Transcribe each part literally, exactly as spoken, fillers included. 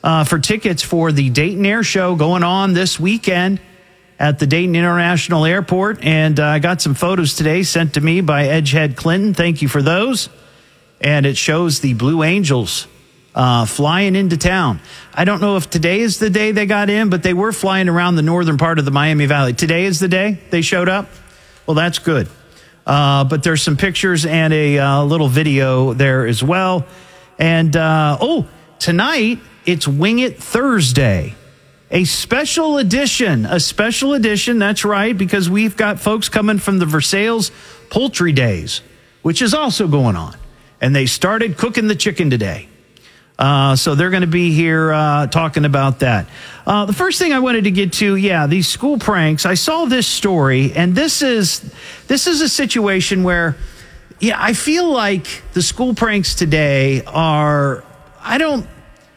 uh, for tickets for the Dayton Air Show going on this weekend at the Dayton International Airport. And uh, I got some photos today sent to me by Edgehead Clinton. Thank you for those. And it shows the Blue Angels uh, flying into town. I don't know if today is the day they got in, but they were flying around the northern part of the Miami Valley. Today is the day they showed up? Well, that's good. Uh, but there's some pictures and a uh, little video there as well. And, uh, oh, tonight it's Wing It Thursday. A special edition, a special edition, that's right, because we've got folks coming from the Versailles Poultry Days, which is also going on. And they started cooking the chicken today. Uh, so they're going to be here uh, talking about that. Uh, the first thing I wanted to get to, yeah, these school pranks. I saw this story, and this is this is a situation where, yeah, I feel like the school pranks today are, I don't,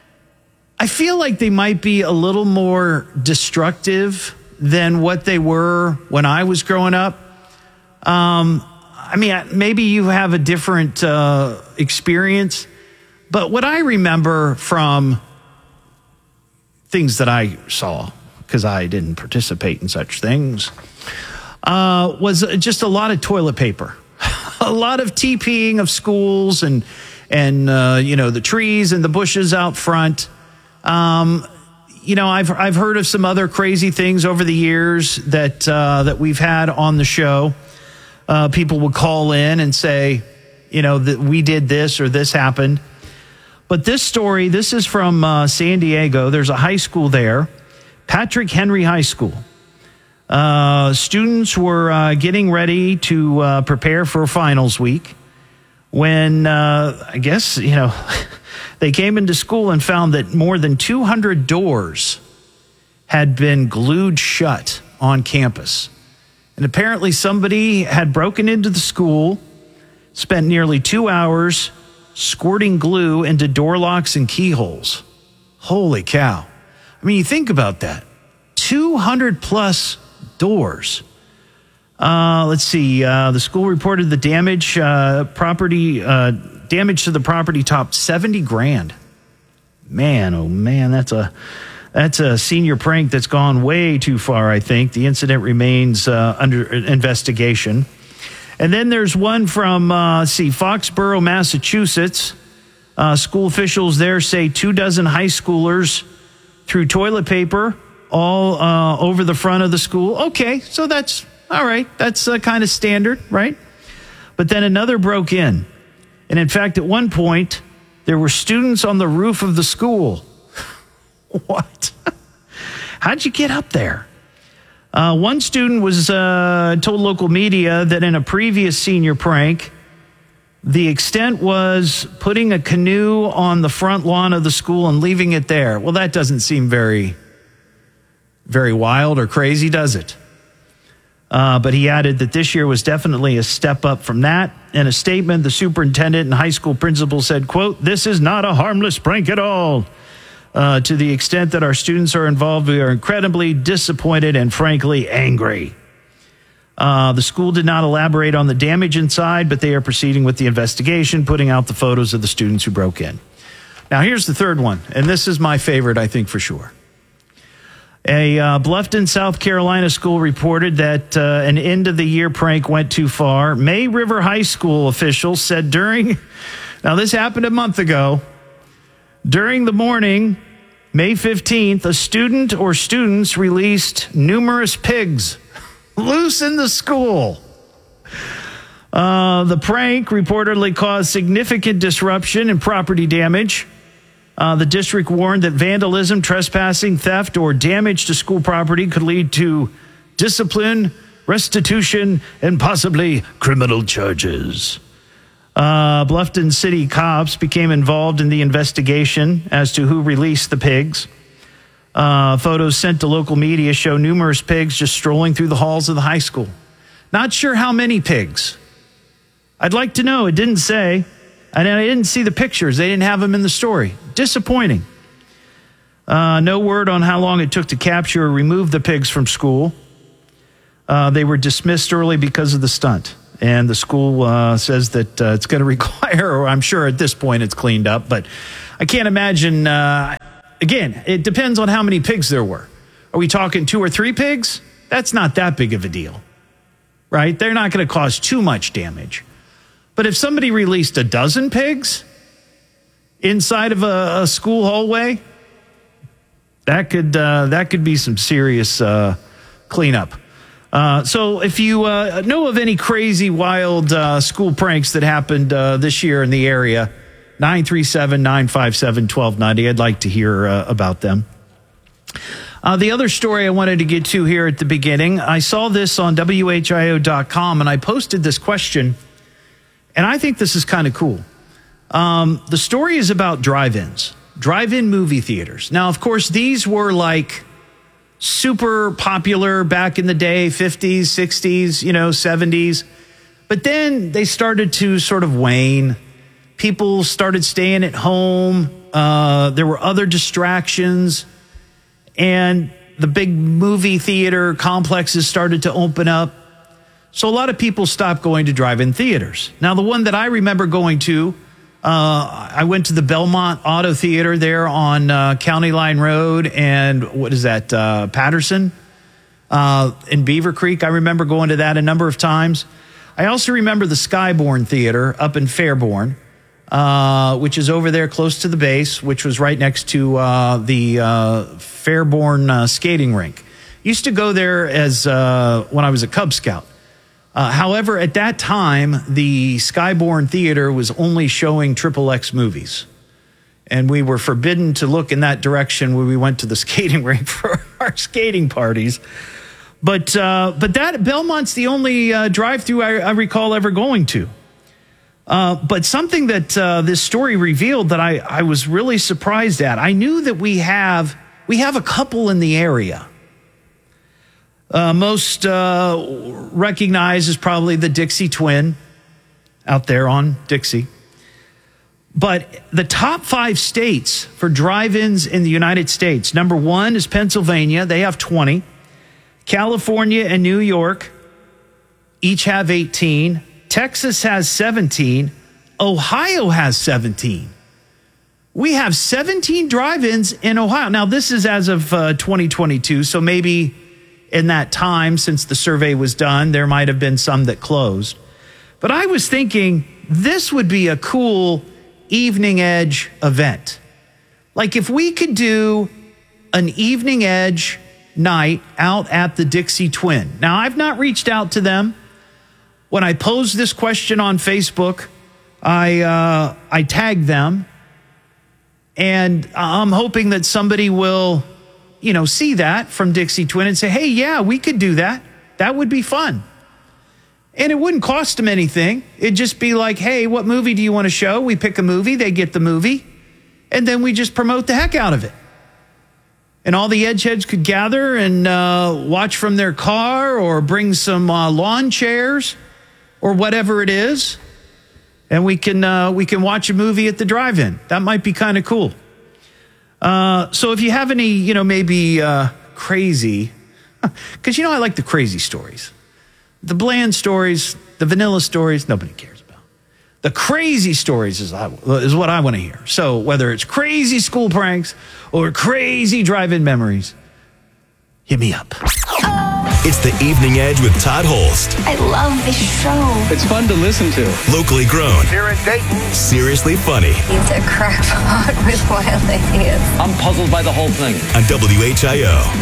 I feel like they might be a little more destructive than what they were when I was growing up. Um, I mean, maybe you have a different uh, experience. But what I remember from things that I saw, because I didn't participate in such things, uh, was just a lot of toilet paper, a lot of TPing of schools and, and uh, you know, the trees and the bushes out front. Um, you know, I've I've heard of some other crazy things over the years that uh, that we've had on the show. Uh, people would call in and say, you know, that we did this or this happened. But this story, this is from uh, San Diego. There's a high school there, Patrick Henry High School. Uh, students were uh, getting ready to uh, prepare for finals week when, uh, I guess, you know, they came into school and found that more than two hundred doors had been glued shut on campus. And apparently somebody had broken into the school, spent nearly two hours squirting glue into door locks and keyholes. Holy cow. I mean, you think about that. two hundred plus doors. Uh, let's see. Uh, the school reported the damage, uh, property, uh, damage to the property topped seventy grand. Man, oh man, that's a, that's a senior prank that's gone way too far, I think. The incident remains uh, under investigation. And then there's one from, uh, see, Foxborough, Massachusetts. Uh, school officials there say two dozen high schoolers threw toilet paper all uh, over the front of the school. Okay, so that's, all right, that's uh, kind of standard, right? But then another broke in. And in fact, at one point, there were students on the roof of the school. What? How'd you get up there? Uh, one student was uh, told local media that in a previous senior prank, the extent was putting a canoe on the front lawn of the school and leaving it there. Well, that doesn't seem very, very wild or crazy, does it? Uh, but he added that this year was definitely a step up from that. In a statement, the superintendent and high school principal said, quote, "This is not a harmless prank at all. Uh, to the extent that our students are involved, we are incredibly disappointed and frankly angry." Uh, the school did not elaborate on the damage inside, but they are proceeding with the investigation, putting out the photos of the students who broke in. Now, here's the third one, and this is my favorite, I think, for sure. A uh, Bluffton, South Carolina school reported that uh, an end-of-the-year prank went too far. May River High School officials said during, now this happened a month ago, during the morning, May fifteenth, a student or students released numerous pigs loose in the school. Uh, the prank reportedly caused significant disruption and property damage. Uh, the district warned that vandalism, trespassing, theft, or damage to school property could lead to discipline, restitution, and possibly criminal charges. Uh, Bluffton City cops became involved in the investigation as to who released the pigs. Uh, photos sent to local media show numerous pigs just strolling through the halls of the high school. Not sure how many pigs. I'd like to know. It didn't say. And I didn't see the pictures. They didn't have them in the story. Disappointing. Uh, no word on how long it took to capture or remove the pigs from school. Uh, they were dismissed early because of the stunt. And the school uh, says that uh, it's going to require, or I'm sure at this point it's cleaned up, but I can't imagine, uh, again, it depends on how many pigs there were. Are we talking two or three pigs? That's not that big of a deal, right? They're not going to cause too much damage. But if somebody released a dozen pigs inside of a, a school hallway, that could uh, that could be some serious uh, cleanup. Uh, so if you uh, know of any crazy, wild uh, school pranks that happened uh, this year in the area, nine three seven, nine five seven, one two nine zero. I'd like to hear uh, about them. Uh, the other story I wanted to get to here at the beginning, I saw this on W H I O dot com, and I posted this question, and I think this is kind of cool. Um, the story is about drive-ins, drive-in movie theaters. Now, of course, these were like super popular back in the day, fifties, sixties, you know, seventies. But then they started to sort of wane. People started staying at home. Uh, there were other distractions. And the big movie theater complexes started to open up. So a lot of people stopped going to drive-in theaters. Now, the one that I remember going to, uh, I went to the Belmont Auto Theater there on uh, County Line Road and what is that, uh, Patterson uh, in Beaver Creek. I remember going to that a number of times. I also remember the Skyborn Theater up in Fairborn, uh, which is over there close to the base, which was right next to uh, the uh, Fairborn uh, skating rink. Used to go there as uh, when I was a Cub Scout. Uh, however, at that time, the Skyborn Theater was only showing triple X movies. And we were forbidden to look in that direction when we went to the skating rink for our skating parties. But uh, but that Belmont's the only uh, drive-through I, I recall ever going to. Uh, but something that uh, this story revealed that I, I was really surprised at. I knew that we have we have a couple in the area. Uh, most uh, recognized as probably the Dixie Twin out there on Dixie. But the top five states for drive-ins in the United States, number one is Pennsylvania. They have twenty. California and New York each have eighteen. Texas has seventeen. Ohio has seventeen. We have seventeen drive-ins in Ohio. Now, this is as of uh, twenty twenty-two, so maybe in that time, since the survey was done, there might have been some that closed. But I was thinking this would be a cool Evening Edge event. Like if we could do an Evening Edge night out at the Dixie Twin. Now, I've not reached out to them. When I posed this question on Facebook, I uh, I tagged them, and I'm hoping that somebody will, you know, see that from Dixie Twin and say, hey, yeah, we could do that. That would be fun. And it wouldn't cost them anything. It'd just be like, hey, what movie do you want to show? We pick a movie, they get the movie, and then we just promote the heck out of it. And all the edgeheads could gather and uh, watch from their car or bring some uh, lawn chairs or whatever it is. And we can uh, we can watch a movie at the drive-in. That might be kind of cool. Uh, so if you have any, you know, maybe uh, crazy, because, you know, I like the crazy stories. The bland stories, the vanilla stories, nobody cares about. The crazy stories is, is what I want to hear. So whether it's crazy school pranks or crazy drive-in memories, hit me up. It's the Evening Edge with Todd Holst. I love this show. It's fun to listen to. Locally grown. Here in Dayton. Seriously funny. It's a crackpot with wild ideas. I'm puzzled by the whole thing. On W H I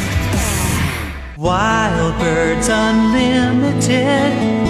O. Wild Birds Unlimited.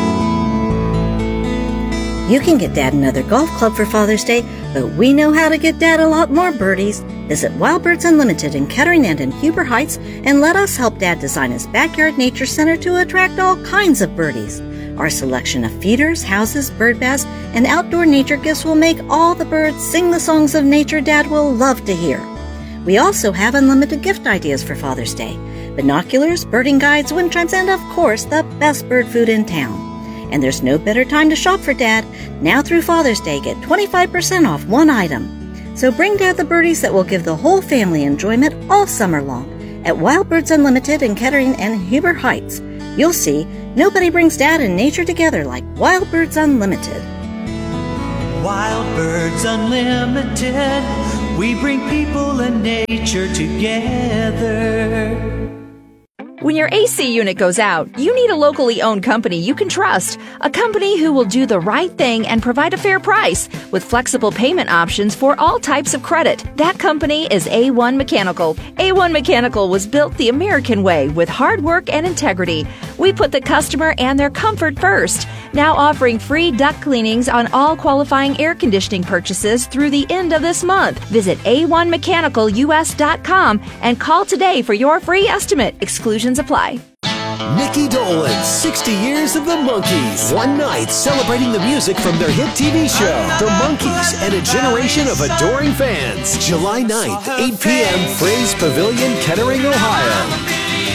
You can get Dad another golf club for Father's Day, but we know how to get Dad a lot more birdies. Visit Wild Birds Unlimited in Kettering and in Huber Heights and let us help Dad design his backyard nature center to attract all kinds of birdies. Our selection of feeders, houses, bird baths, and outdoor nature gifts will make all the birds sing the songs of nature Dad will love to hear. We also have unlimited gift ideas for Father's Day. Binoculars, birding guides, wind chimes, and of course, the best bird food in town. And there's no better time to shop for Dad. Now through Father's Day, get twenty-five percent off one item. So bring Dad the birdies that will give the whole family enjoyment all summer long at Wild Birds Unlimited in Kettering and Huber Heights. You'll see, nobody brings Dad and nature together like Wild Birds Unlimited. Wild Birds Unlimited. We bring people and nature together. When your A C unit goes out, you need a locally owned company you can trust. A company who will do the right thing and provide a fair price with flexible payment options for all types of credit. That company is A one Mechanical. A one Mechanical was built the American way with hard work and integrity. We put the customer and their comfort first. Now offering free duct cleanings on all qualifying air conditioning purchases through the end of this month. Visit A one mechanical U S dot com and call today for your free estimate. Exclusions apply. Mickey Dolenz, sixty years of the Monkees. One night celebrating the music from their hit T V show, The Monkees, and a generation of adoring fans. July ninth, eight p.m., Fraze Pavilion, Kettering, Ohio.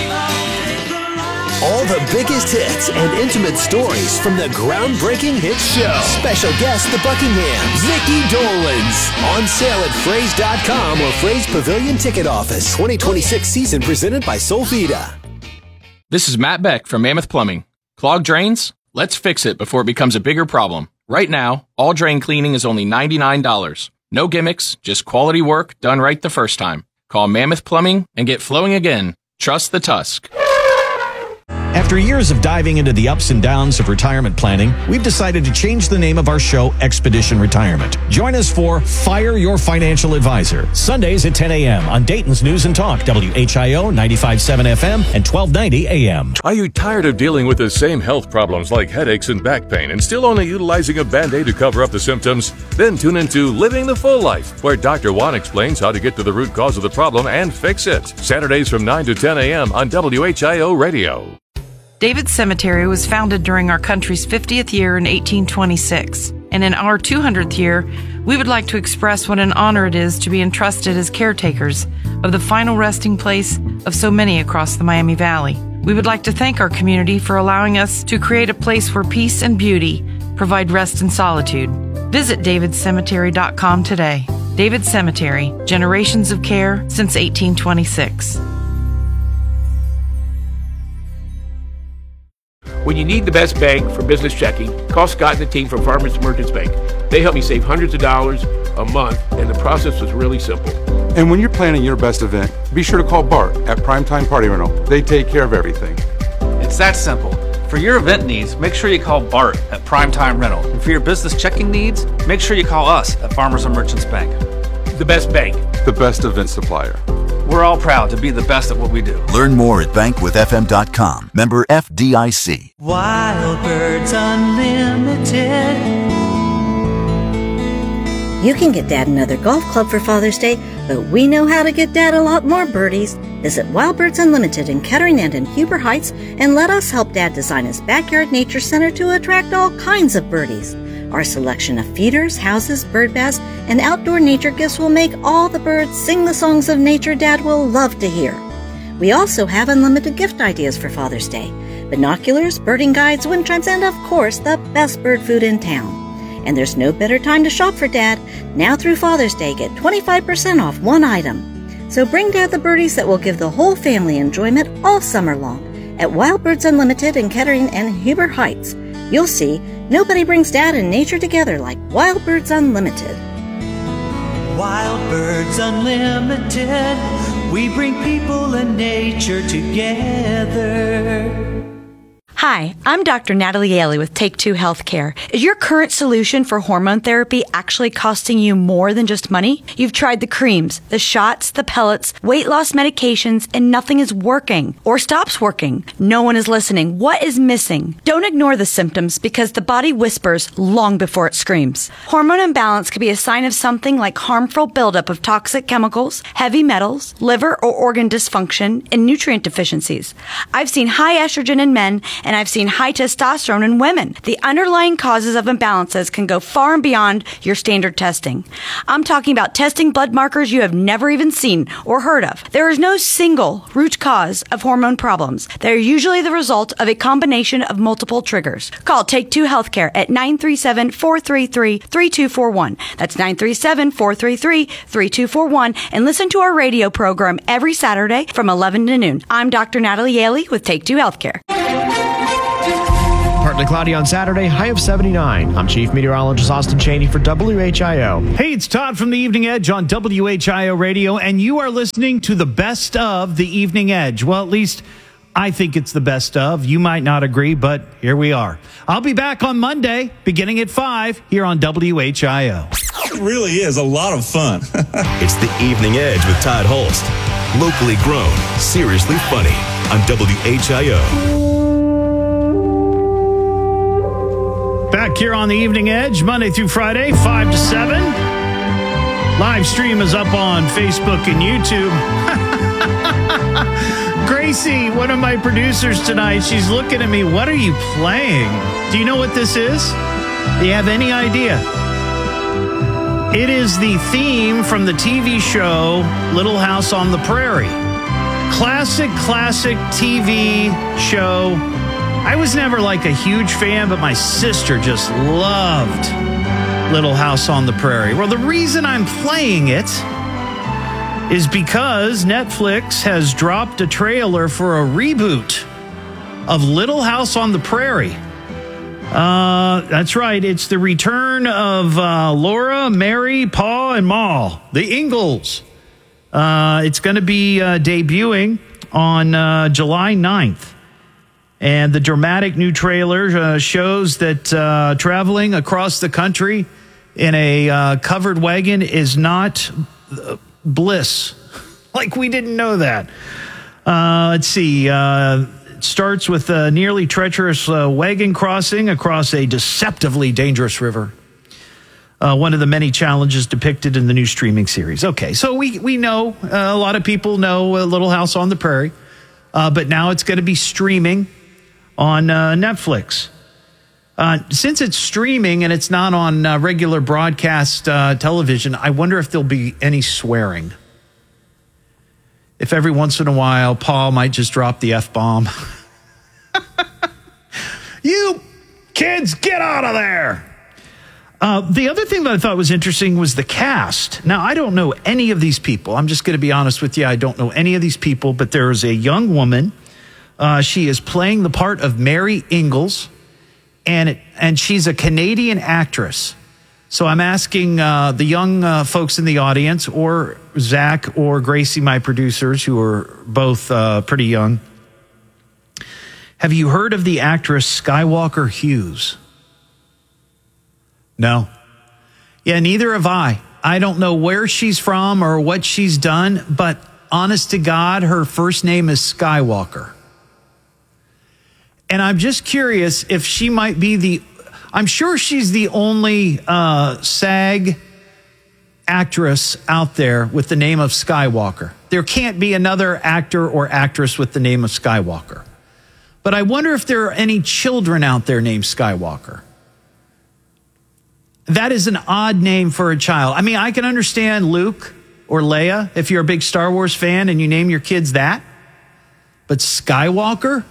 All the biggest hits and intimate stories from the groundbreaking hit show. Special guest, the Buckinghams, Mickey Dolenz. On sale at Fraze dot com or Fraze Pavilion Ticket Office. twenty twenty-six season presented by Solvita. This is Matt Beck from Mammoth Plumbing. Clogged drains? Let's fix it before it becomes a bigger problem. Right now, all drain cleaning is only ninety-nine dollars. No gimmicks, just quality work done right the first time. Call Mammoth Plumbing and get flowing again. Trust the Tusk. After years of diving into the ups and downs of retirement planning, we've decided to change the name of our show, Expedition Retirement. Join us for Fire Your Financial Advisor, Sundays at ten a.m. on Dayton's News and Talk, W H I O ninety-five point seven F M and twelve ninety A M. Are you tired of dealing with the same health problems like headaches and back pain and still only utilizing a Band-Aid to cover up the symptoms? Then tune into Living the Full Life, where Doctor Juan explains how to get to the root cause of the problem and fix it. Saturdays from nine to ten a.m. on W H I O Radio. David's Cemetery was founded during our country's fiftieth year in eighteen twenty-six. And in our two hundredth year, we would like to express what an honor it is to be entrusted as caretakers of the final resting place of so many across the Miami Valley. We would like to thank our community for allowing us to create a place where peace and beauty provide rest and solitude. Visit david cemetery dot com today. David Cemetery, generations of care since eighteen twenty-six. When you need the best bank for business checking, call Scott and the team from Farmers Merchants Bank. They help me save hundreds of dollars a month, and the process was really simple. And when you're planning your best event, be sure to call Bart at Primetime Party Rental. They take care of everything. It's that simple. For your event needs, make sure you call Bart at Primetime Rental. And for your business checking needs, make sure you call us at Farmers and Merchants Bank. The best bank. The best event supplier. We're all proud to be the best at what we do. Learn more at bank with f m dot com. Member F D I C. Wild Birds Unlimited. You can get Dad another golf club for Father's Day, but we know how to get Dad a lot more birdies. Visit Wild Birds Unlimited in Kettering and in Huber Heights and let us help Dad design his backyard nature center to attract all kinds of birdies. Our selection of feeders, houses, bird baths, and outdoor nature gifts will make all the birds sing the songs of nature Dad will love to hear. We also have unlimited gift ideas for Father's Day. Binoculars, birding guides, wind chimes, and of course, the best bird food in town. And there's no better time to shop for Dad. Now through Father's Day, get twenty-five percent off one item. So bring Dad the birdies that will give the whole family enjoyment all summer long at Wild Birds Unlimited in Kettering and Huber Heights. You'll see, nobody brings Dad and nature together like Wild Birds Unlimited. Wild Birds Unlimited. We bring people and nature together. Hi, I'm Doctor Natalie Yaley with Take Two Healthcare. Is your current solution for hormone therapy actually costing you more than just money? You've tried the creams, the shots, the pellets, weight loss medications, and nothing is working or stops working. No one is listening. What is missing? Don't ignore the symptoms because the body whispers long before it screams. Hormone imbalance could be a sign of something like harmful buildup of toxic chemicals, heavy metals, liver or organ dysfunction, and nutrient deficiencies. I've seen high estrogen in men and I've seen high testosterone in women. The underlying causes of imbalances can go far and beyond your standard testing. I'm talking about testing blood markers you have never even seen or heard of. There is no single root cause of hormone problems. They're usually the result of a combination of multiple triggers. Call Take Two Healthcare at nine three seven, four three three, three two four one. That's nine three seven, four three three, three two four one. And listen to our radio program every Saturday from eleven to noon. I'm Doctor Natalie Yaley with Take Two Healthcare. Partly cloudy on Saturday, high of seventy-nine. I'm Chief Meteorologist Austin Cheney for W H I O. Hey, it's Todd from the Evening Edge on W H I O Radio, and you are listening to the best of the Evening Edge. Well, at least I think it's the best of. You might not agree, but here we are. I'll be back on Monday, beginning at five, here on W H I O. It really is a lot of fun. It's the Evening Edge with Todd Holst. Locally grown, seriously funny on W H I O. Back here on the Evening Edge, Monday through Friday, five to seven. Live stream is up on Facebook and YouTube. Gracie, one of my producers tonight, she's looking at me. What are you playing? Do you know what this is? Do you have any idea? It is the theme from the T V show Little House on the Prairie. Classic, classic T V show. I was never like a huge fan, but my sister just loved Little House on the Prairie. Well, the reason I'm playing it is because Netflix has dropped a trailer for a reboot of Little House on the Prairie. Uh, that's right. It's the return of uh, Laura, Mary, Pa, and Ma, the Ingalls. Uh, it's going to be uh, debuting on uh, July ninth. And the dramatic new trailer uh, shows that uh, traveling across the country in a uh, covered wagon is not uh, bliss. Like we didn't know that. Uh, let's see. Uh, it starts with a nearly treacherous uh, wagon crossing across a deceptively dangerous river. Uh, one of the many challenges depicted in the new streaming series. Okay, so we, we know, uh, a lot of people know uh, Little House on the Prairie. Uh, but now it's going to be streaming on uh, Netflix. Uh, since it's streaming and it's not on uh, regular broadcast uh, television, I wonder if there'll be any swearing. If every once in a while, Paul might just drop the F-bomb. You kids, get out of there! Uh, the other thing that I thought was interesting was the cast. Now, I don't know any of these people. I'm just going to be honest with you. I don't know any of these people, but there is a young woman. Uh, she is playing the part of Mary Ingalls, and it, and she's a Canadian actress. So I'm asking uh, the young uh, folks in the audience, or Zach or Gracie, my producers, who are both uh, pretty young. Have you heard of the actress Skywalker Hughes? No. Yeah, neither have I. I don't know where she's from or what she's done, but honest to God, her first name is Skywalker. And I'm just curious if she might be the, I'm sure she's the only uh, SAG actress out there with the name of Skywalker. There can't be another actor or actress with the name of Skywalker. But I wonder if there are any children out there named Skywalker. That is an odd name for a child. I mean, I can understand Luke or Leia if you're a big Star Wars fan and you name your kids that. But Skywalker?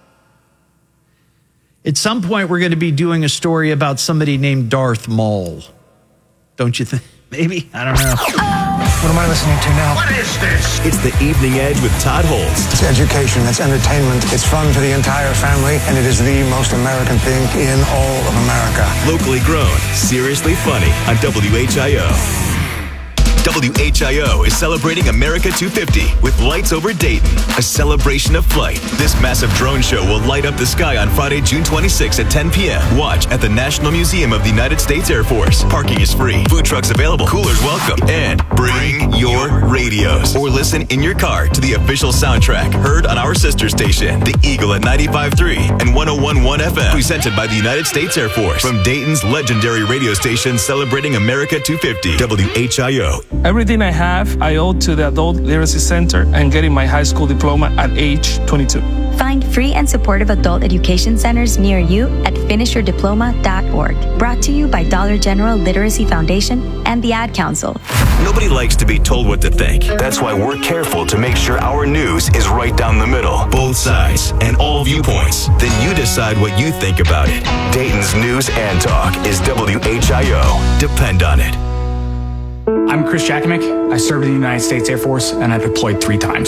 At some point, we're going to be doing a story about somebody named Darth Maul. Don't you think? Maybe? I don't know. What am I listening to now? What is this? It's the Evening Edge with Todd Holst. It's education, it's entertainment, it's fun for the entire family, and it is the most American thing in all of America. Locally grown, seriously funny on W H I O. W H I O is celebrating America two fifty with Lights Over Dayton, a celebration of flight. This massive drone show will light up the sky on Friday, June twenty-sixth at ten p.m. Watch at the National Museum of the United States Air Force. Parking is free, food trucks available, coolers welcome, and bring your radios or listen in your car to the official soundtrack heard on our sister station, The Eagle at ninety-five point three and one oh one point one F M, presented by the United States Air Force from Dayton's legendary radio station celebrating America two fifty, W H I O. Everything I have, I owe to the Adult Literacy Center and getting my high school diploma at age twenty-two. Find free and supportive adult education centers near you at finish your diploma dot org. Brought to you by Dollar General Literacy Foundation and the Ad Council. Nobody likes to be told what to think. That's why we're careful to make sure our news is right down the middle. Both sides and all viewpoints. Then you decide what you think about it. Dayton's News and Talk is W H I O. Depend on it. I'm Chris Jakimick. I served in the United States Air Force and I deployed three times.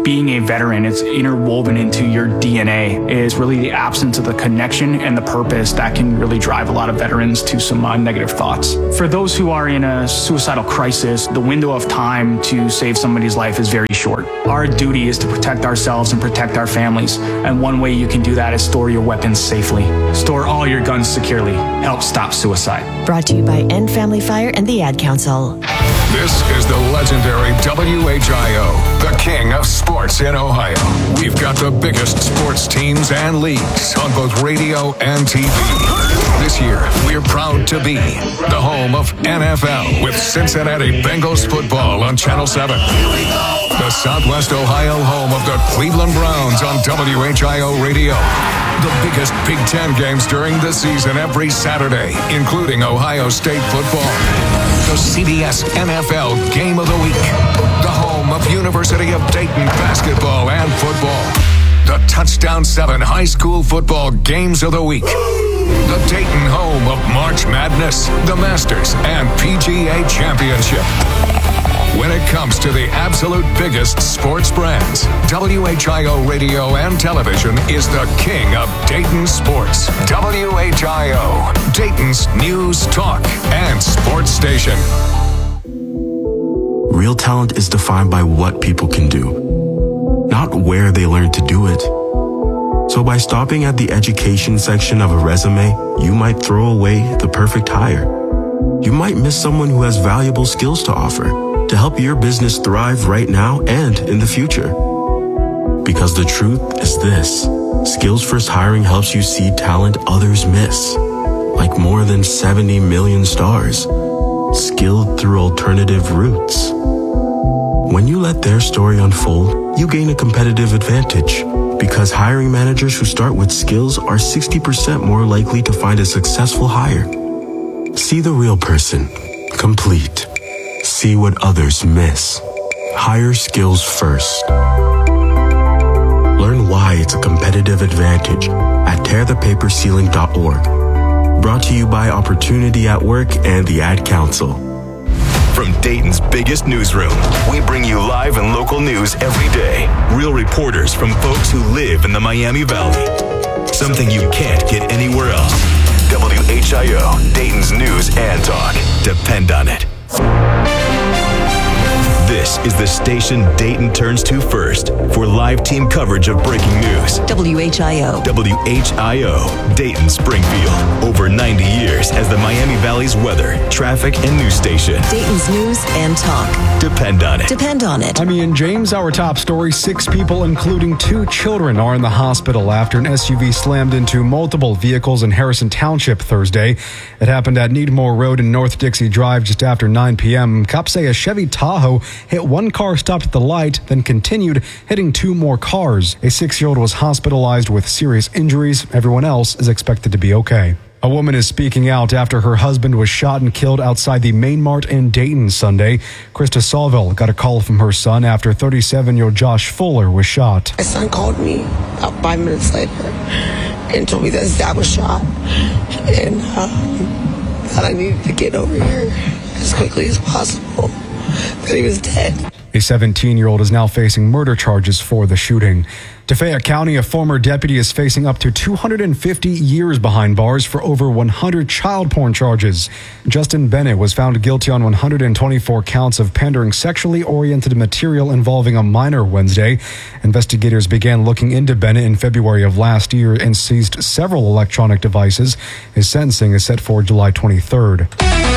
being a veteran, it's interwoven into your D N A, is really the absence of the connection and the purpose that can really drive a lot of veterans to some uh, negative thoughts. For those who are in a suicidal crisis, the window of time to save somebody's life is very short. Our duty is to protect ourselves and protect our families, and one way you can do that is store your weapons safely. Store all your guns securely. Help stop suicide. Brought to you by End Family Fire and the Ad Council. This is the legendary W H I O, the king of sports in Ohio. We've got the biggest sports teams and leagues on both radio and T V. This year, we're proud to be the home of N F L with Cincinnati Bengals football on Channel seven. The Southwest Ohio home of the Cleveland Browns on W H I O Radio. The biggest Big Ten games during the season every Saturday, including Ohio State football. The C B S N F L Game of the Week. The home of University of Dayton basketball and football. The Touchdown seven High School Football Games of the Week. The Dayton home of March Madness, the Masters, and P G A Championship. When it comes to the absolute biggest sports brands, W H I O Radio and Television is the king of Dayton sports. W H I O, Dayton's news, talk, and sports station. Real talent is defined by what people can do, not where they learn to do it. So by stopping at the education section of a resume, you might throw away the perfect hire. You might miss someone who has valuable skills to offer to help your business thrive right now and in the future. Because the truth is this: Skills First Hiring helps you see talent others miss, like more than seventy million stars, skilled through alternative routes. When you let their story unfold, you gain a competitive advantage, because hiring managers who start with skills are sixty percent more likely to find a successful hire. See the real person, complete. See what others miss. Hire skills first. Learn why it's a competitive advantage at tear the paper ceiling dot org. Brought to you by Opportunity at Work and the Ad Council. From Dayton's biggest newsroom, we bring you live and local news every day. Real reporters from folks who live in the Miami Valley. Something you can't get anywhere else. W H I O, Dayton's news and talk. Depend on it. This is the station Dayton turns to first for live team coverage of breaking news. W H I O. W H I O, Dayton Springfield. Over ninety years as the Miami Valley's weather, traffic, and news station. Dayton's news and talk. Depend on it. Depend on it. I'm Ian James. Our top story: six people, including two children, are in the hospital after an S U V slammed into multiple vehicles in Harrison Township Thursday. It happened at Needmore Road and North Dixie Drive just after nine p.m. Cops say a Chevy Tahoe hit one car, stopped at the light, then continued, hitting two more cars. A six-year-old was hospitalized with serious injuries. Everyone else is expected to be okay. A woman is speaking out after her husband was shot and killed outside the Main Mart in Dayton Sunday. Krista Salville got a call from her son after thirty-seven-year-old Josh Fuller was shot. My son called me about five minutes later and told me that his dad was shot and um, that I needed to get over here as quickly as possible, that he was dead. A seventeen-year-old is now facing murder charges for the shooting. To Fayette County, a former deputy is facing up to two hundred fifty years behind bars for over one hundred child porn charges. Justin Bennett was found guilty on one hundred twenty-four counts of pandering sexually oriented material involving a minor Wednesday. Investigators began looking into Bennett in February of last year and seized several electronic devices. His sentencing is set for July twenty-third.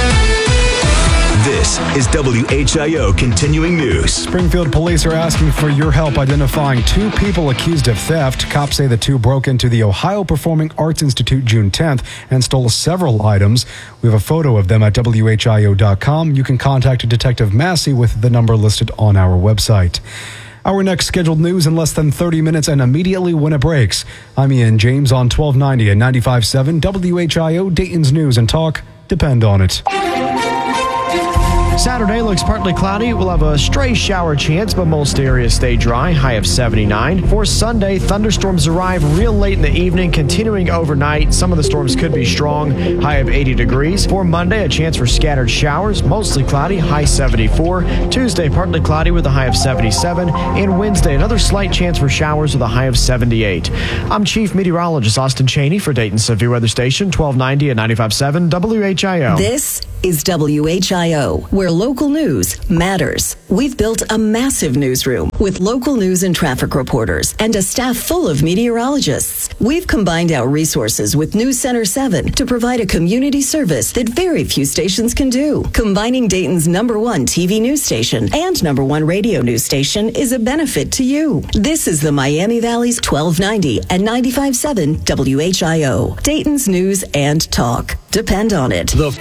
This is W H I O Continuing News. Springfield police are asking for your help identifying two people accused of theft. Cops say the two broke into the Ohio Performing Arts Institute June tenth and stole several items. We have a photo of them at W H I O dot com. You can contact Detective Massey with the number listed on our website. Our next scheduled news in less than thirty minutes and immediately when it breaks. I'm Ian James on twelve ninety and ninety-five point seven W H I O, Dayton's News and Talk. Depend on it. Saturday looks partly cloudy. We'll have a stray shower chance, but most areas stay dry. High of seventy-nine. For Sunday, thunderstorms arrive real late in the evening, continuing overnight. Some of the storms could be strong. High of eighty degrees. For Monday, a chance for scattered showers, mostly cloudy. High seventy-four. Tuesday, partly cloudy with a high of seventy-seven. And Wednesday, another slight chance for showers with a high of seventy-eight. I'm Chief Meteorologist Austin Cheney for Dayton's Severe Weather Station, twelve ninety and ninety-five point seven W H I O. This is W H I O, where local news matters. We've built a massive newsroom with local news and traffic reporters and a staff full of meteorologists. We've combined our resources with News Center seven to provide a community service that very few stations can do. Combining Dayton's number one T V news station and number one radio news station is a benefit to you. This is the Miami Valley's twelve ninety and ninety-five point seven W H I O. Dayton's news and talk. Depend on it. The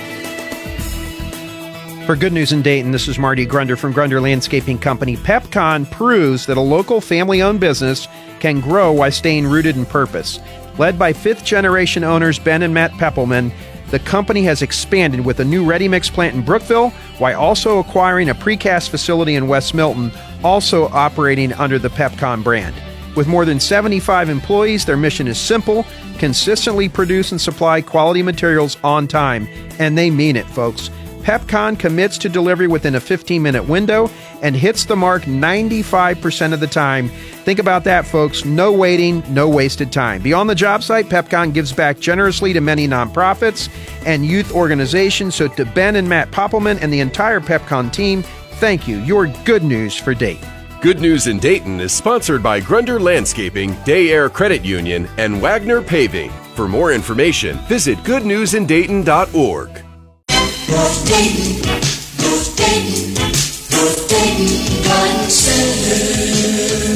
For Good News in Dayton, this is Marty Grunder from Grunder Landscaping Company. PepCon proves that a local family-owned business can grow while staying rooted in purpose. Led by fifth-generation owners Ben and Matt Peppelman, the company has expanded with a new ready-mix plant in Brookville while also acquiring a precast facility in West Milton, also operating under the PepCon brand. With more than seventy-five employees, their mission is simple: consistently produce and supply quality materials on time. And they mean it, folks. PepCon commits to delivery within a fifteen-minute window and hits the mark ninety-five percent of the time. Think about that, folks. No waiting, no wasted time. Beyond the job site, PepCon gives back generously to many nonprofits and youth organizations. So to Ben and Matt Poppelman and the entire PepCon team, thank you. You're good news for Dayton. Good News in Dayton is sponsored by Grunder Landscaping, Day Air Credit Union, and Wagner Paving. For more information, visit good news in dayton dot org. North Dayton, North Dayton, North Dayton Garden Center.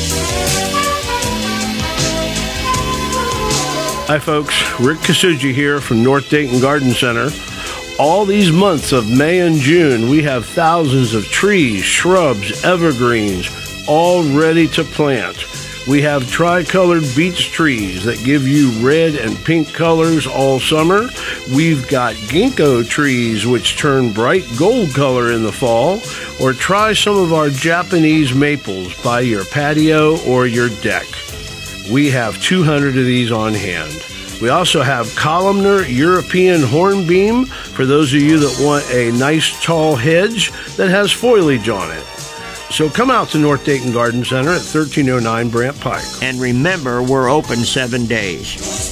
Hi folks, Rick Kasuji here from North Dayton Garden Center. All these months of May and June, we have thousands of trees, shrubs, evergreens, all ready to plant. We have tri-colored beech trees that give you red and pink colors all summer. We've got ginkgo trees which turn bright gold color in the fall. Or try some of our Japanese maples by your patio or your deck. We have two hundred of these on hand. We also have columnar European hornbeam for those of you that want a nice tall hedge that has foliage on it. So come out to North Dayton Garden Center at thirteen oh nine Brant Pike. And remember, we're open seven days.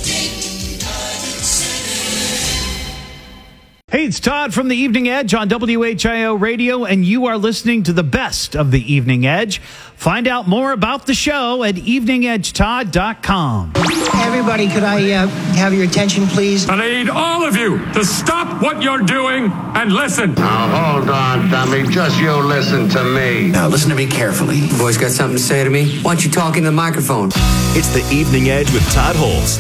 Hey, it's Todd from the Evening Edge on W H I O Radio, and you are listening to the best of the Evening Edge. Find out more about the show at evening edge todd dot com. Everybody, could I uh, have your attention, please? I need all of you to stop what you're doing and listen. Now, hold on, dummy. Just you listen to me. Now, listen to me carefully. You boys got something to say to me? Why don't you talk into the microphone? It's the Evening Edge with Todd Holz.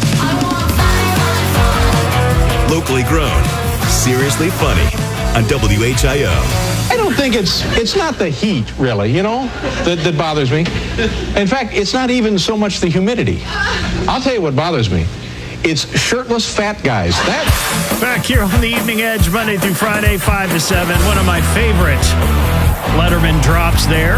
Locally grown, seriously funny on W H I O. I don't think it's it's not the heat, really, you know, that, that bothers me. In fact, it's not even so much the humidity. I'll tell you what bothers me. It's shirtless fat guys. That Back here on the Evening Edge, Monday through Friday, five to seven. One of my favorite Letterman drops there.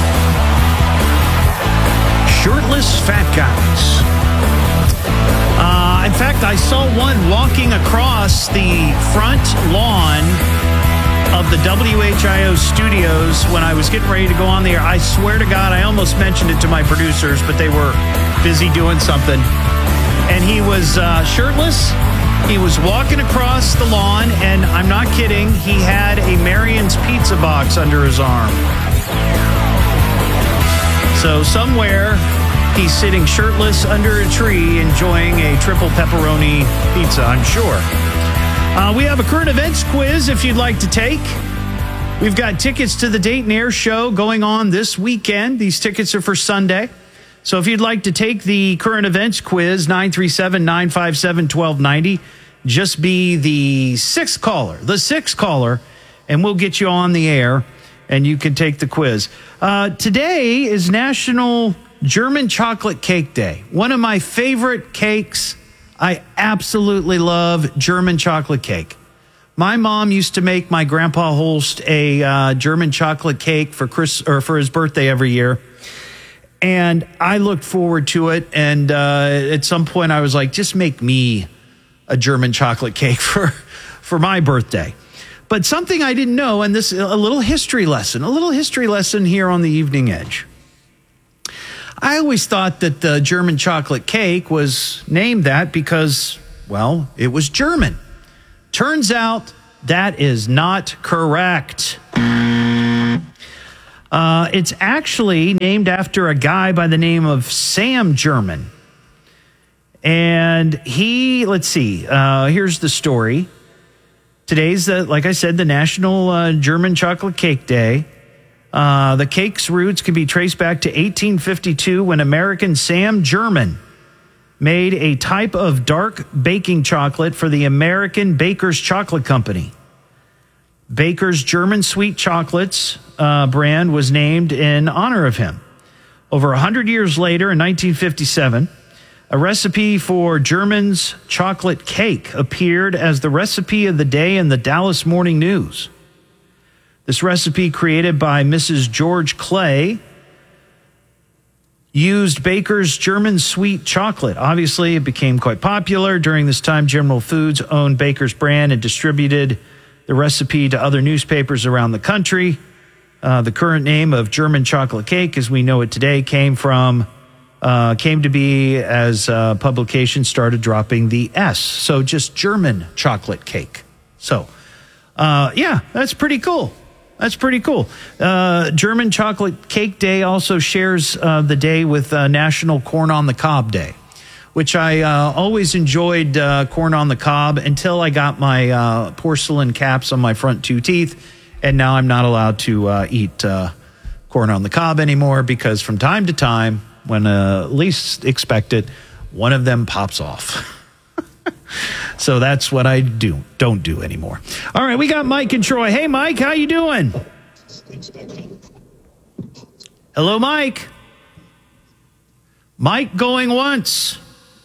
Shirtless fat guys. Uh, in fact, I saw one walking across the front lawn of the W H I O studios when I was getting ready to go on the air. I swear to God, I almost mentioned it to my producers, but they were busy doing something. And he was uh, shirtless. He was walking across the lawn, and I'm not kidding, he had a Marion's pizza box under his arm. So somewhere he's sitting shirtless under a tree enjoying a triple pepperoni pizza, I'm sure. Uh, we have a current events quiz if you'd like to take. We've got tickets to the Dayton Air Show going on this weekend. These tickets are for Sunday. So if you'd like to take the current events quiz, nine three seven, nine five seven, one two nine zero, just be the sixth caller, the sixth caller, and we'll get you on the air, and you can take the quiz. Uh, today is National German Chocolate Cake Day. One of my favorite cakes. I absolutely love German chocolate cake. My mom used to make my grandpa Holst a uh, German chocolate cake for Chris or for his birthday every year. And I looked forward to it. And uh, at some point I was like, just make me a German chocolate cake for, for my birthday. But something I didn't know, and this a little history lesson, a little history lesson here on the Evening Edge. I always thought that the German chocolate cake was named that because, well, it was German. Turns out that is not correct. Uh, it's actually named after a guy by the name of Sam German. And he, let's see, uh, here's the story. Today's, the, like I said, the National uh, German Chocolate Cake Day. Uh, the cake's roots can be traced back to eighteen fifty-two when American Sam German made a type of dark baking chocolate for the American Baker's Chocolate Company. Baker's German Sweet Chocolates uh, brand was named in honor of him. Over one hundred years later, in nineteen fifty-seven, a recipe for German's chocolate cake appeared as the recipe of the day in the Dallas Morning News. This recipe, created by Missus George Clay, used Baker's German sweet chocolate. Obviously, it became quite popular. During this time, General Foods owned Baker's brand and distributed the recipe to other newspapers around the country. Uh, the current name of German chocolate cake, as we know it today, came from uh, came to be as uh, publications started dropping the S. So just German chocolate cake. So, uh, yeah, that's pretty cool. That's pretty cool. Uh, German Chocolate Cake Day also shares uh, the day with uh, National Corn on the Cob Day, which I uh, always enjoyed uh, corn on the cob until I got my uh, porcelain caps on my front two teeth. And now I'm not allowed to uh, eat uh, corn on the cob anymore because from time to time, when uh, least expected, one of them pops off. So that's what I do. Don't do anymore. All right, we got Mike and Troy. Hey, Mike, how you doing? Hello, Mike. Mike going once.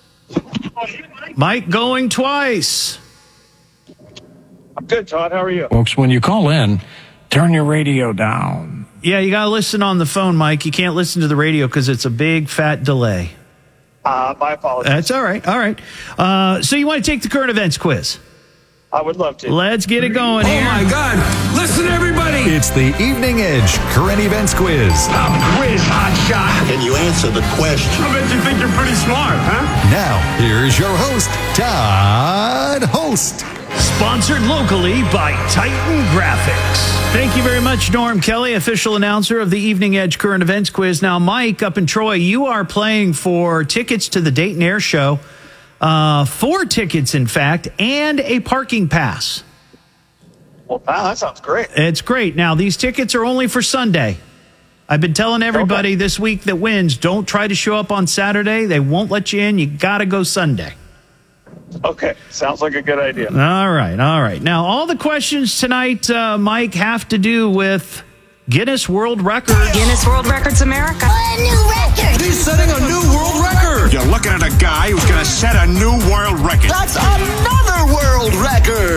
Mike going twice. I'm good, Todd. How are you? Folks, when you call in, turn your radio down. Yeah, you got to listen on the phone, Mike. You can't listen to the radio because it's a big, fat delay. Uh, my apologies. That's all right. All right. Uh, so you want to take the current events quiz? I would love to. Let's get it going here. Oh, my God. Listen, everybody. It's the Evening Edge Current Events Quiz. Pop quiz, hot shot. Can you answer the question? I bet you think you're pretty smart, huh? Now, here's your host, Todd Host. Sponsored locally by Titan Graphics. Thank you very much, Norm Kelly, official announcer of the Evening Edge Current Events Quiz. Now, Mike, up in Troy, you are playing for tickets to the Dayton Air Show. Uh, four tickets, in fact, and a parking pass. Well, wow, that sounds great. It's great. Now, these tickets are only for Sunday. I've been telling everybody okay. this week that wins, don't try to show up on Saturday. They won't let you in. You got to go Sunday. Okay, sounds like a good idea. All right, all right. Now, all the questions tonight, uh, Mike, have to do with Guinness World Records. Guinness World Records America. A new record. He's setting a new world record. You're looking at a guy who's going to set a new world record. That's another world record.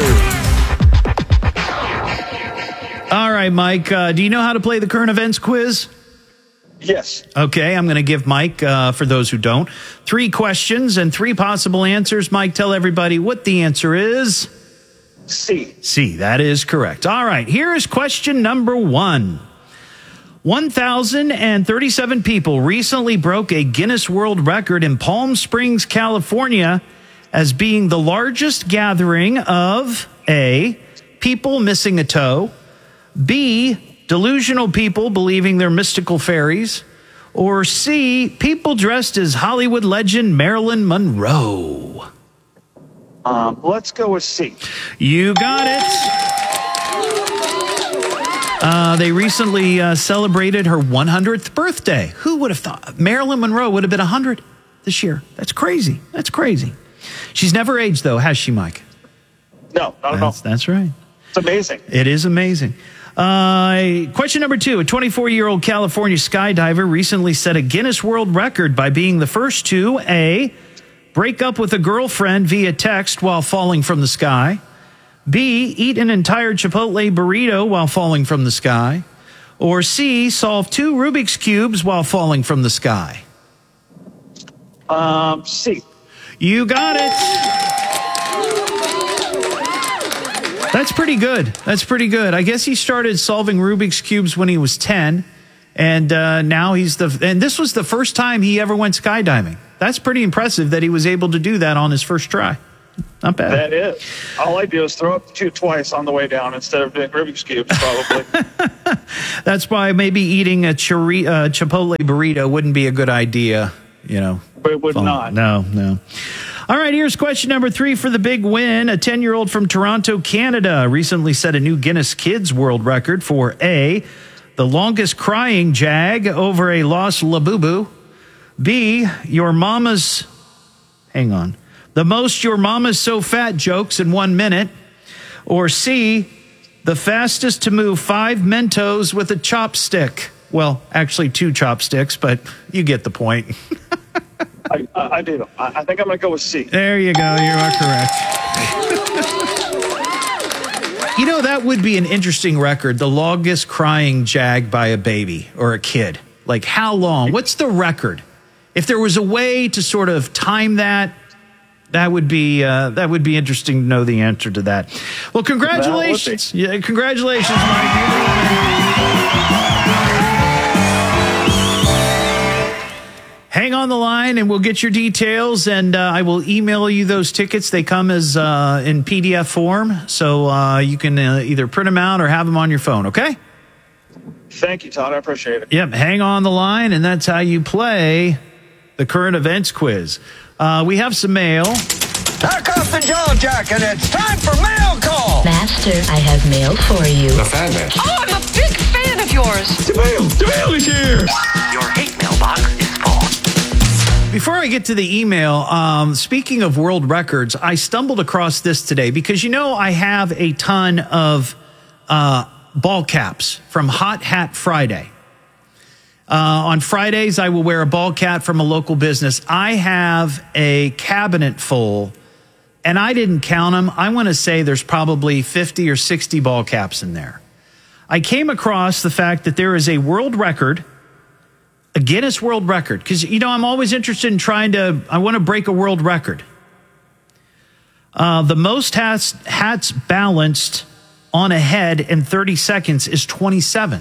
All right, Mike, uh, do you know how to play the current events quiz? Yes. Okay, I'm going to give Mike, uh, for those who don't, three questions and three possible answers. Mike, tell everybody what the answer is. C. C, that is correct. All right, here is question number one. one thousand thirty-seven people recently broke a Guinness World Record in Palm Springs, California, as being the largest gathering of A, people missing a toe, B, delusional people believing they're mystical fairies, or C, people dressed as Hollywood legend Marilyn Monroe? Um, let's go with C. You got it. Uh, they recently uh, celebrated her one hundredth birthday. Who would have thought Marilyn Monroe would have been one hundred this year? That's crazy. That's crazy. She's never aged, though, has she, Mike? No, not at all. That's right. It's amazing. It is amazing. Uh, question number two. A twenty-four-year-old California skydiver recently set a Guinness World Record by being the first to A, break up with a girlfriend via text while falling from the sky, B, eat an entire Chipotle burrito while falling from the sky. Or C, solve two Rubik's Cubes while falling from the sky. Um, C. You got it. That's pretty good. That's pretty good. I guess he started solving Rubik's Cubes when he was ten. And uh, now he's the, and this was the first time he ever went skydiving. That's pretty impressive that he was able to do that on his first try. Not bad. That is. All I do is throw up the chute twice on the way down instead of doing Rubik's Cubes, probably. That's why maybe eating a chiri- uh, Chipotle burrito wouldn't be a good idea, you know. But it would Oh, not. No, no. All right, here's question number three for the big win. A ten-year-old from Toronto, Canada, recently set a new Guinness Kids World Record for A, the longest crying jag over a lost Labubu. B, your mama's, hang on, the most your mama's so fat jokes in one minute. Or C, the fastest to move five Mentos with a chopstick. Well, actually two chopsticks, but you get the point. I, I, I do. I, I think I'm going to go with C. There you go. You are correct. You know, that would be an interesting record. The longest crying jag by a baby or a kid. Like, how long? What's the record? If there was a way to sort of time that, that would be uh, that would be interesting to know the answer to that. Well, congratulations. Yeah, congratulations, Mike. Hang on the line and we'll get your details, and uh, I will email you those tickets. They come as uh, in P D F form, so uh, you can uh, either print them out or have them on your phone, okay? Thank you, Todd. I appreciate it. Yep, hang on the line, and that's how you play the current events quiz. Uh, we have some mail. Knock off the jaw jack, and it's time for mail call. Master, I have mail for you. The fan man. Oh, I'm a big fan of yours. DeMail, DeMail is here. Your hate mailbox is full. Before I get to the email, um, speaking of world records, I stumbled across this today because, you know, I have a ton of uh, ball caps from Hot Hat Friday. Uh, on Fridays, I will wear a ball cap from a local business. I have a cabinet full, and I didn't count them. I want to say there's probably fifty or sixty ball caps in there. I came across the fact that there is a world record, a Guinness World Record, because, you know, I'm always interested in trying to, I want to break a world record. Uh, the most hats, hats balanced on a head in thirty seconds is twenty-seven.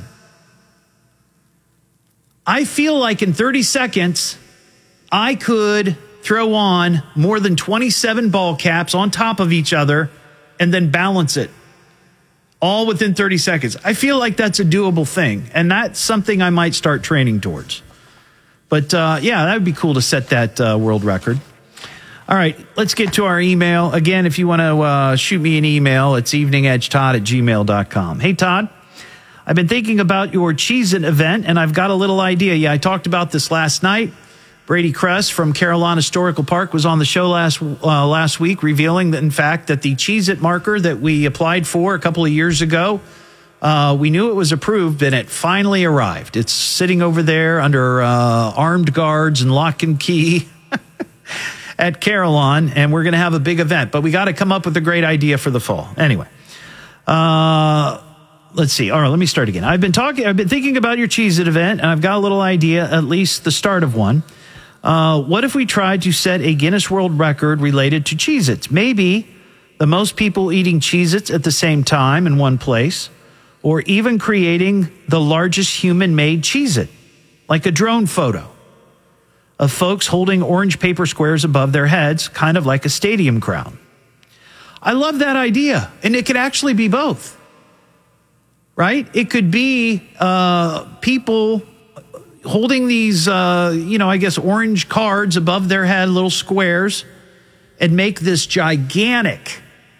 I feel like in thirty seconds, I could throw on more than twenty-seven ball caps on top of each other and then balance it all within thirty seconds. I feel like that's a doable thing, and that's something I might start training towards. But uh, yeah, that would be cool to set that uh, world record. All right, let's get to our email. Again, if you want to uh, shoot me an email, it's eveningedgetodd at gmail dot com. Hey, Todd. I've been thinking about your Cheez-It event, and I've got a little idea. Yeah, I talked about this last night. Brady Kress from Carolina Historical Park was on the show last uh, last week, revealing that, in fact, that the Cheez-It marker that we applied for a couple of years ago, uh, we knew it was approved, and it finally arrived. It's sitting over there under uh, armed guards and lock and key at Carillon, and we're going to have a big event. But we got to come up with a great idea for the fall. Anyway, uh... Let's see. All right, let me start again. I've been talking, I've been thinking about your Cheez-It event, and I've got a little idea, at least the start of one. Uh, what if we tried to set a Guinness World Record related to Cheez-Its? Maybe the most people eating Cheez-Its at the same time in one place, or even creating the largest human-made Cheez-It, like a drone photo of folks holding orange paper squares above their heads, kind of like a stadium crowd. I love that idea, and it could actually be both. Right? It could be uh, people holding these, uh, you know, I guess orange cards above their head, little squares, and make this gigantic,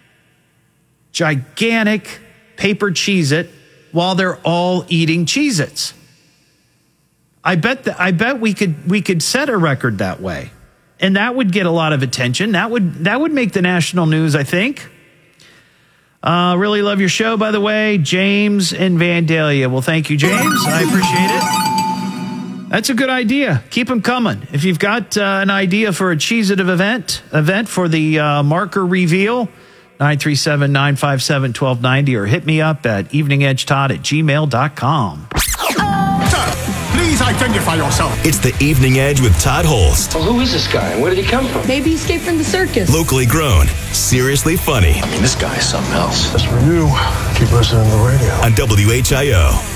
gigantic paper Cheez-It while they're all eating Cheez-Its. I bet that I bet we could we could set a record that way, and that would get a lot of attention. That would that would make the national news, I think. Uh, really love your show, by the way. James in Vandalia. Well, thank you, James. I appreciate it. That's a good idea. Keep them coming. If you've got uh, an idea for a Cheez-It event, event for the uh, marker reveal, nine three seven, nine five seven, one two nine zero or hit me up at eveningedgetodd at gmail dot com. Please identify yourself. It's the Evening Edge with Todd Holst. Well, who is this guy and where did he come from? Maybe he escaped from the circus. Locally grown, seriously funny. I mean, this guy is something else. That's for you. Keep listening to the radio. On W H I O.